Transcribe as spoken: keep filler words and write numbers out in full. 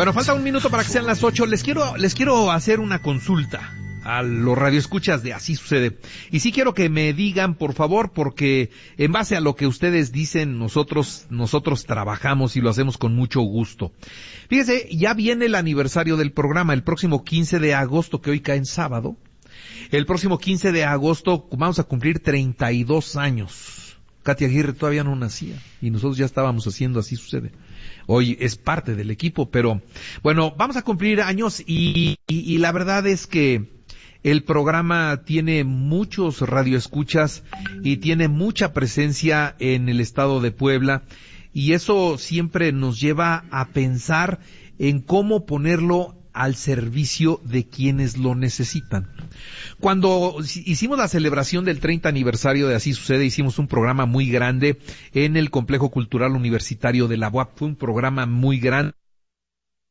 Bueno, falta un minuto para que sean las ocho. Les quiero, les quiero hacer una consulta a los radioescuchas de Así Sucede. Y sí quiero que me digan, por favor, porque en base a lo que ustedes dicen, nosotros, nosotros trabajamos y lo hacemos con mucho gusto. Fíjese, ya viene el aniversario del programa, el próximo quince de agosto, que hoy cae en sábado. El próximo quince de agosto vamos a cumplir treinta y dos años. Katy Aguirre todavía no nacía y nosotros ya estábamos haciendo Así Sucede. Hoy es parte del equipo, pero bueno, vamos a cumplir años y, y, y la verdad es que el programa tiene muchos radioescuchas y tiene mucha presencia en el estado de Puebla, y eso siempre nos lleva a pensar en cómo ponerlo al servicio de quienes lo necesitan. Cuando hicimos la celebración del treinta aniversario de Así Sucede, hicimos un programa muy grande en el Complejo Cultural Universitario de la U A P. Fue un programa muy grande.